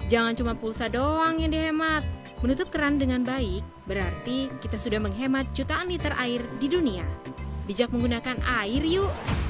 Jangan cuma pulsa doang yang dihemat. Menutup keran dengan baik berarti kita sudah menghemat jutaan liter air di dunia. Bijak menggunakan air yuk!